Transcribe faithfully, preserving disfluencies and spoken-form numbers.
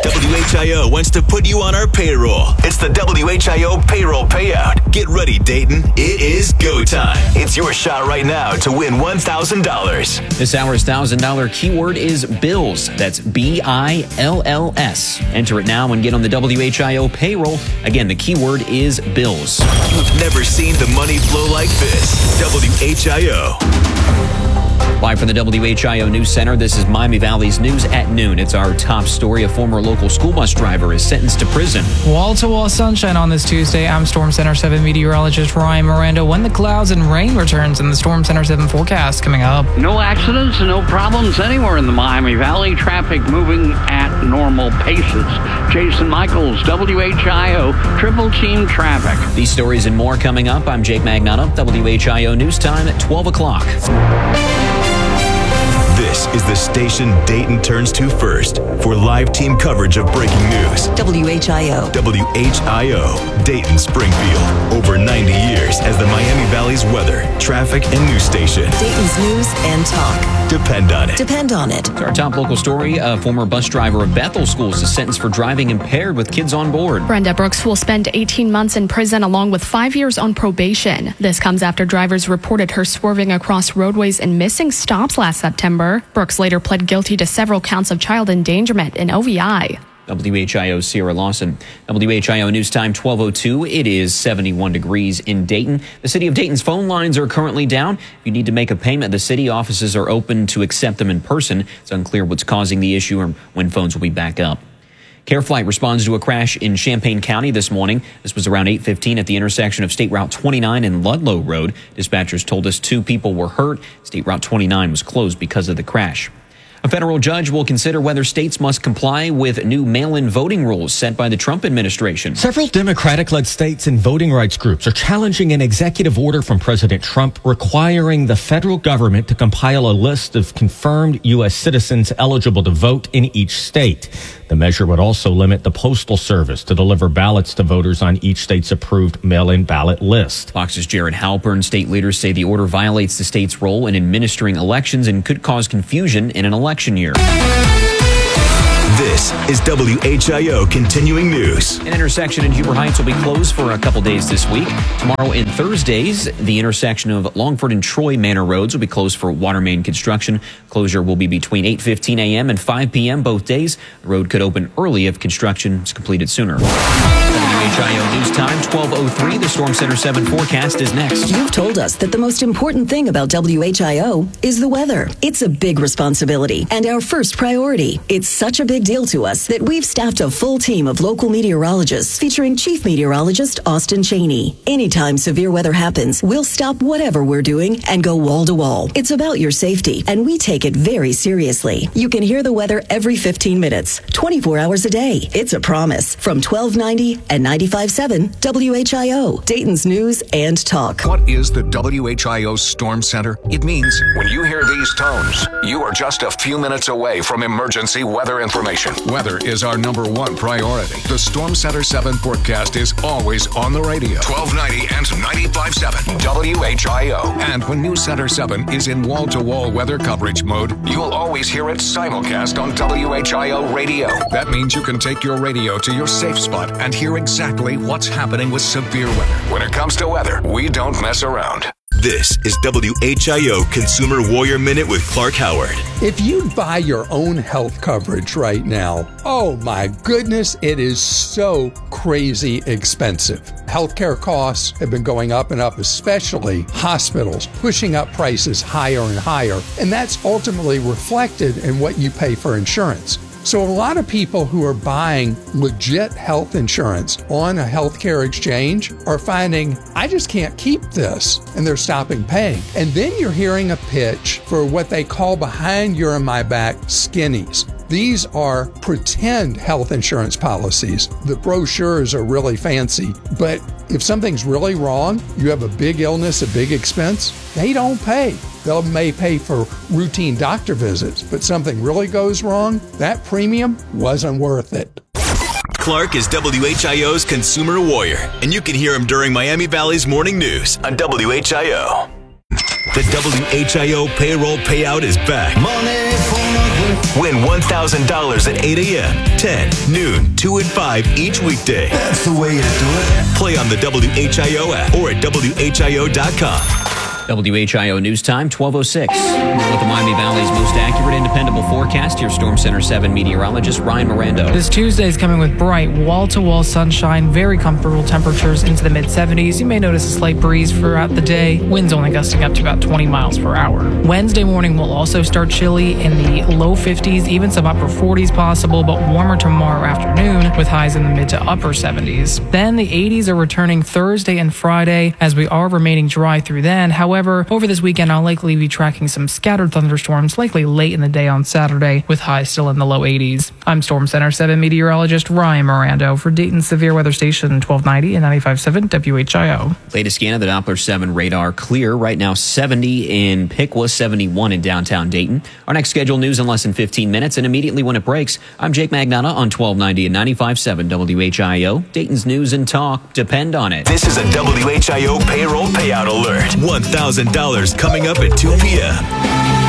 W H I O wants to put you on our payroll. It's the W H I O Payroll Payout. Get ready, Dayton. It is go time. It's your shot right now to win one thousand dollars. This hour's one thousand dollars keyword is bills. That's B I L L S. Enter it now and get on the W H I O payroll. Again, the keyword is bills. You've never seen the money flow like this. W H I O. Live from the W H I O News Center, this is Miami Valley's News at noon. It's our top story. A former local school bus driver is sentenced to prison. Wall-to-wall sunshine on this Tuesday. I'm Storm Center seven meteorologist Ryan Miranda. When the clouds and rain returns in the Storm Center seven forecast coming up. No accidents and no problems anywhere in the Miami Valley. Traffic moving at normal paces. Jason Michaels, W H I O Triple Team Traffic. These stories and more coming up. I'm Jake Magnotta, W H I O News Time at twelve o'clock. This is the station Dayton turns to first for live team coverage of breaking news. W H I O. W H I O, Dayton Springfield. Over ninety years as the Miami Valley's weather, traffic, and news station. Dayton's news and talk. Depend on it. Depend on it. Our top local story, a former bus driver of Bethel Schools is sentenced for driving impaired with kids on board. Brenda Brooks will spend eighteen months in prison along with five years on probation. This comes after drivers reported her swerving across roadways and missing stops last September. Brooks later pled guilty to several counts of child endangerment and O V I. W H I O's Sierra Lawson. W H I O News Time twelve oh two. It is seventy-one degrees in Dayton. The city of Dayton's phone lines are currently down. If you need to make a payment, the city offices are open to accept them in person. It's unclear what's causing the issue or when phones will be back up. CareFlight responds to a crash in Champaign County this morning. This was around eight fifteen at the intersection of State Route twenty-nine and Ludlow Road. Dispatchers told us two people were hurt. State Route twenty-nine was closed because of the crash. A federal judge will consider whether states must comply with new mail-in voting rules set by the Trump administration. Several Democratic-led states and voting rights groups are challenging an executive order from President Trump requiring the federal government to compile a list of confirmed U S citizens eligible to vote in each state. The measure would also limit the Postal Service to deliver ballots to voters on each state's approved mail-in ballot list. Fox's Jared Halpern. State leaders say the order violates the state's role in administering elections and could cause confusion in an election year. This is W H I O Continuing News. An intersection in Huber Heights will be closed for a couple days this week. Tomorrow and Thursdays, the intersection of Longford and Troy Manor Roads will be closed for water main construction. Closure will be between eight fifteen a.m. and five p.m. both days. The road could open early if construction is completed sooner. W H I O News Time, twelve oh three. The Storm Center seven forecast is next. You've told us that the most important thing about W H I O is the weather. It's a big responsibility and our first priority. It's such a big deal to us that we've staffed a full team of local meteorologists featuring Chief Meteorologist Austin Cheney. Anytime severe weather happens, we'll stop whatever we're doing and go wall to wall. It's about your safety, and we take it very seriously. You can hear the weather every fifteen minutes, twenty-four hours a day. It's a promise. From twelve ninety and ninety-five point seven W H I O, Dayton's news and talk. What is the W H I O Storm Center? It means when you hear these tones, you are just a few minutes away from emergency weather information. Weather is our number one priority. The Storm Center seven forecast is always on the radio. twelve ninety and ninety-five point seven W H I O. And when News Center seven is in wall-to-wall weather coverage mode, you'll always hear it simulcast on W H I O radio. That means you can take your radio to your safe spot and hear exactly what's happening with severe weather. When it comes to weather, we don't mess around. This is W H I O Consumer Warrior Minute with Clark Howard. If you buy your own health coverage right now, oh my goodness, it is so crazy expensive. Healthcare costs have been going up and up, especially hospitals, pushing up prices higher and higher, and that's ultimately reflected in what you pay for insurance. So a lot of people who are buying legit health insurance on a healthcare exchange are finding, I just can't keep this, and they're stopping paying. And then you're hearing a pitch for what they call behind your and my back skinnies. These are pretend health insurance policies. The brochures are really fancy, but if something's really wrong, you have a big illness, a big expense, they don't pay. They may pay for routine doctor visits, but something really goes wrong, that premium wasn't worth it. Clark is W H I O's Consumer Warrior, and you can hear him during Miami Valley's Morning News on W H I O. The W H I O payroll payout is back. Money for my Win one thousand dollars at eight a.m., ten, noon, two, and five each weekday. That's the way you do it. Play on the W H I O app or at W H I O dot com. W H I O News Time, twelve oh six. With the Miami Valley's most accurate and dependable forecast, your Storm Center seven meteorologist, Ryan Mirando. This Tuesday is coming with bright, wall-to-wall sunshine, very comfortable temperatures into the mid-seventies. You may notice a slight breeze throughout the day. Winds only gusting up to about twenty miles per hour. Wednesday morning will also start chilly in the low fifties, even some upper forties possible, but warmer tomorrow afternoon with highs in the mid to upper seventies. Then the eighties are returning Thursday and Friday as we are remaining dry through then. However, However, over this weekend, I'll likely be tracking some scattered thunderstorms, likely late in the day on Saturday, with highs still in the low eighties. I'm Storm Center seven meteorologist Ryan Mirando for Dayton's Severe Weather Station twelve ninety and ninety-five point seven W H I O. Latest scan of the Doppler seven radar clear. Right now, seventy in Piqua, seventy-one in downtown Dayton. Our next scheduled news in less than fifteen minutes, and immediately when it breaks, I'm Jake Magnata on twelve ninety and ninety-five point seven W H I O. Dayton's news and talk depend on it. This is a W H I O payroll payout alert. one thousand dollars coming up at two p.m.